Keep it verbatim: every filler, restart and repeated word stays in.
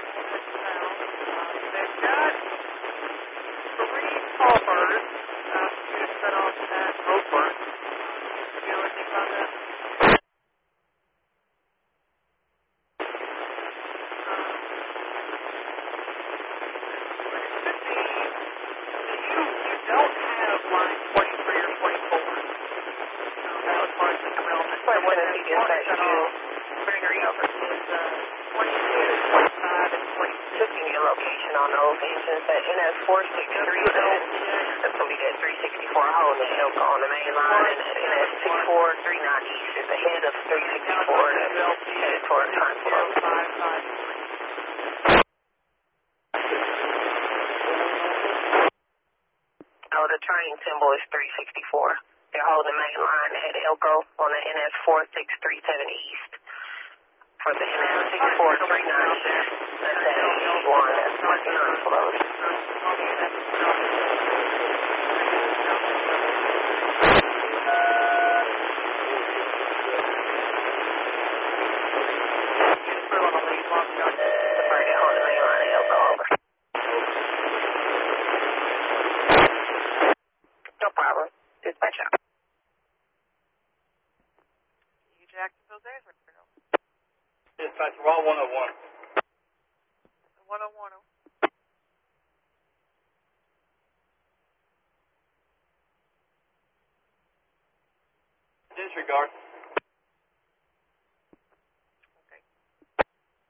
They've got three callers uh, to set off that over. Do you know anything about that? Don't have line twenty-three or twenty-four. Um, that was part of the development. So what that is set off, bring her over, is uh, twenty-two, twenty-five, and twenty-six. Just give me a location on those engines. That N S four sixty-three, that's going to be that three sixty-four hole in the Elko on the main line, and that N S six four thirty-nine East is ahead of three sixty-four that's headed toward Consuelo. Oh, the train symbol is three sixty-four. They're holding the main line at Elko on the N S four six three seven East. For the N S six four thirty-nine East, that's that East one, that's twenty-nine flows. On the main line at Elko, over. No problem. Dispatch out. You Jacksonville days or no? Dispatch, we're all one oh one. one oh one. Disregard.